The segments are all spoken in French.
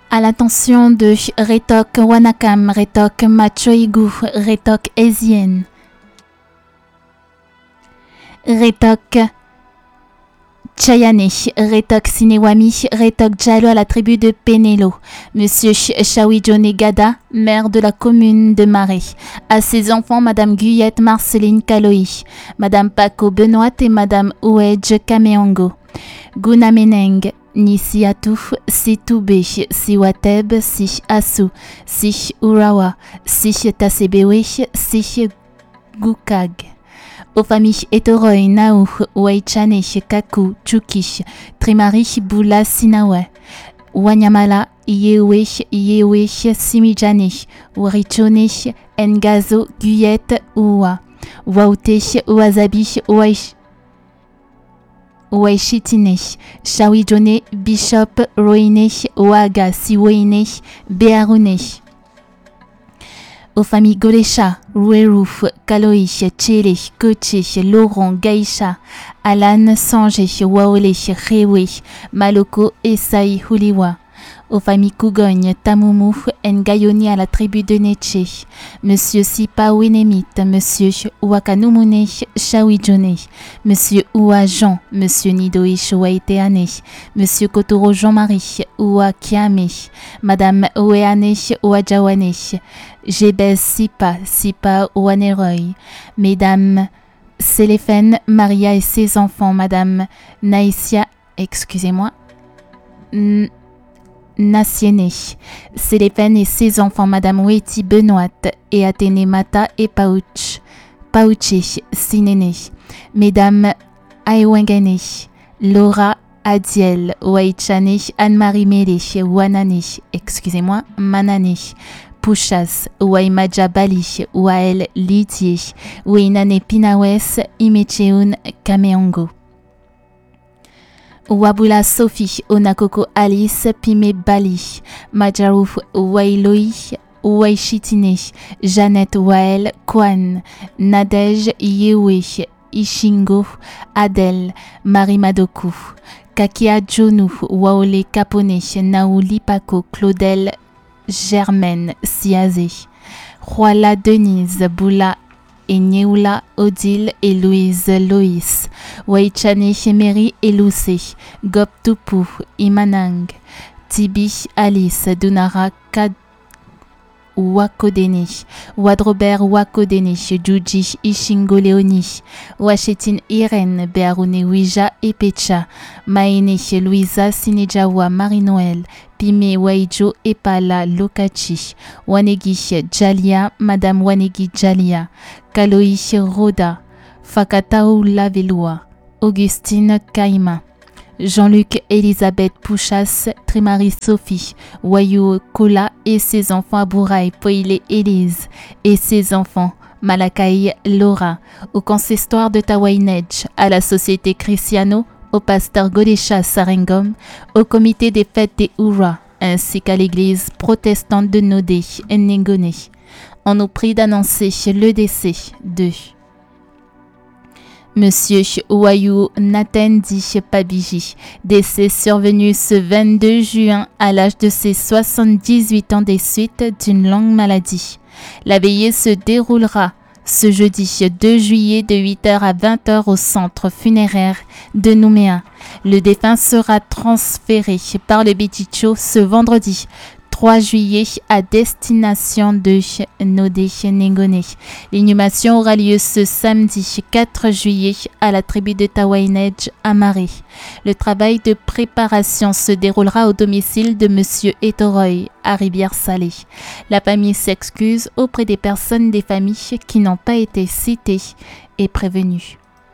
À l'attention de Retok Wanakam, Retok Machoigu, Retok Ezien, Retok Chayane, Retok Sinewami, Retok Jalo à la tribu de Penelo, Monsieur Shawijone Gada, maire de la commune de Marais, à ses enfants Madame Guyette Marceline Kaloï, Madame Paco Benoît et Madame Ouedj Kameongo, Gunameneng, Nisiatu, Sitube, Siwateb, Si Asu, Si Urawa, Si Tasebewe, Si Gukag. Aux familles Etoroi, Naou, Waichane, Kaku, Chuki, Trimari, Bula, Sinawe, Wanyamala, Yewe, Simijane, Warichone, Ngazo, Guyette, Uwa, Waute, Wasabi, Waishitine, Shawijone, Bishop, Roine, Waga, Siwene, Bearune. Aux familles Golesha, Rueru, Kaloi, Chele, Koche, Laurent, Gaïcha, Alan, Sange, Waole, Rewe, Maloko, Esai, Huliwa. Aux familles Kougogne, Tamumu, Ngayoni à la tribu de Neche, Monsieur Sipa Winemit, Monsieur Wakanumune, Shawijone, Monsieur Oua Jean, Monsieur Nidoish Waiteane, Monsieur Kotoro Jean-Marie, Oua Kiame, Madame Oeane Ouajawane, Jebez Sipa Ouaneroy, Mesdames Séléphène, Maria et ses enfants, Madame Naïsia, Nassiene, Séléphène et ses enfants, Madame Weti Benoît et Athénée Mata et Pauche, Sinene, Mesdames Aewengane, Laura Adiel, Waichane, Anne-Marie Mele, Wanane, Manane, Puchas, Waimaja Bali, Wael Lidie, Wainane Pinawes, Imecheun Kameongo. Wabula Sophie, Onakoko Alice, Pime Bali, Majarou Wailoi, Waishitine, Jeannette Wael, Kwan, Nadej Yewe, Ishingo, Adel, Marie Madoku, Kakia Jonu, Waole Capone, Naouli Paco, Claudel, Germaine, Siazé, Roila Denise, Boula, et Nieula, Odile et Louise Loïs, Waichane Mary et Luce, Goptupu, Imanang, Tibi Alice, Dunara Wakodene, Wadrobert Wakodene, Juji Ishingo Leoni, Wachetin Irene, Bearune Ouija et Pecha, Maene Louisa Sinejawa Marie-Noël, Pime Waijo et Pala Lokachi, Wanegi Jalia, Madame Wanegi Jalia, Kaloi Roda, Fakatao Lavelua, Augustine Kaima, Jean-Luc Elisabeth Pouchas, Trimari Sophie, Wayou Kola et ses enfants Abouraï, Poile Élise et ses enfants Malakai Laura, au consistoire de Tawainej, à la société Cristiano, au pasteur Godesha Sarengom, au comité des fêtes des Oura, ainsi qu'à l'église protestante de Nodé et Nengone. On nous prie d'annoncer le décès de Monsieur Ouayou Natendi Pabiji, décès survenu ce 22 juin à l'âge de ses 78 ans des suites d'une longue maladie. La veillée se déroulera ce jeudi 2 juillet de 8h à 20h au centre funéraire de Nouméa. Le défunt sera transféré par le Biticho ce vendredi 3 juillet à destination de Nodé Nengone. L'inhumation aura lieu ce samedi 4 juillet à la tribu de Tawainej à Marais. Le travail de préparation se déroulera au domicile de Monsieur Etoroy à Rivière-Salée. La famille s'excuse auprès des personnes des familles qui n'ont pas été citées et prévenues.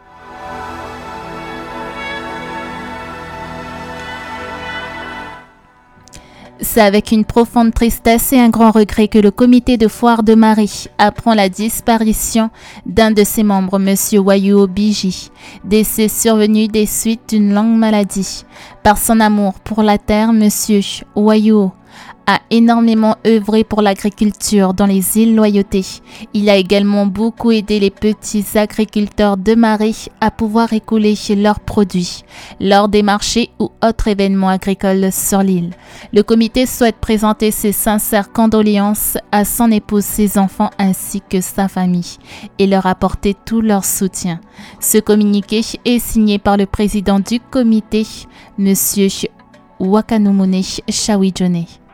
C'est avec une profonde tristesse et un grand regret que le comité de foire de Marie apprend la disparition d'un de ses membres, M. Wayou Biji, décès survenu des suites d'une longue maladie. Par son amour pour la terre, M. Wayou a énormément œuvré pour l'agriculture dans les îles Loyauté. Il a également beaucoup aidé les petits agriculteurs de marée à pouvoir écouler leurs produits lors des marchés ou autres événements agricoles sur l'île. Le comité souhaite présenter ses sincères condoléances à son épouse, ses enfants ainsi que sa famille et leur apporter tout leur soutien. Ce communiqué est signé par le président du comité, M. Wakanumone Shawijone.